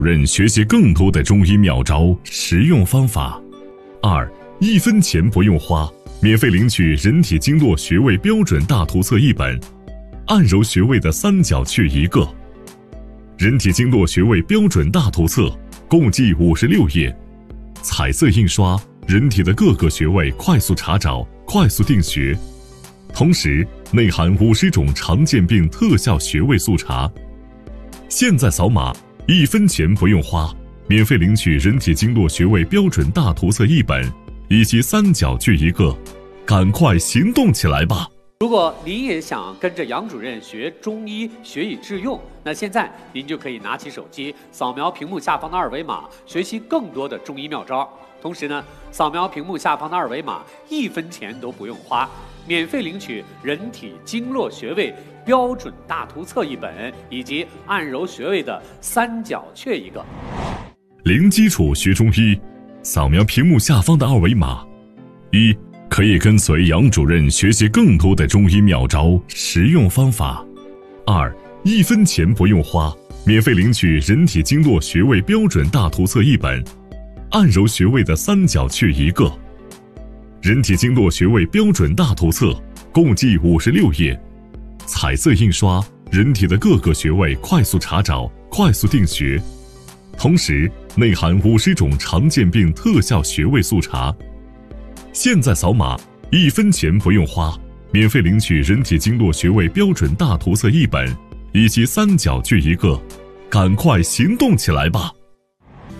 任学习更多的中医妙招、实用方法。2. 1分钱不用花，免费领取人体经络穴位标准大图册1本，按揉穴位的三角穴1个。人体经络穴位标准大图册共计56页，彩色印刷，人体的各个穴位快速查找、快速定穴，同时内含50种常见病特效穴位速查。现在扫码，1分钱不用花，免费领取人体经络穴位标准大图册1本，以及三角穴1个，赶快行动起来吧！ 如果您也想跟着杨主任学中医，学以致用，那现在您就可以拿起手机，扫描屏幕下方的二维码，学习更多的中医妙招。同时呢，扫描屏幕下方的二维码，1分钱都不用花，免费领取人体经络穴位标准大图册1本，以及按揉穴位的三角穴1个。 零基础学中医，扫描屏幕下方的二维码。1. 可以跟随杨主任学习更多的中医妙招、实用方法。2. 1分钱不用花，免费领取人体经络穴位标准大图册1本，按揉穴位的三角穴1个。人体经络穴位标准大图册共计56页，彩色印刷，人体的各个穴位快速查找、快速定穴，同时内含50种常见病特效穴位速查。现在扫码，1分钱不用花，免费领取人体经络穴位标准大图册1本，以及三角穴1个，赶快行动起来吧！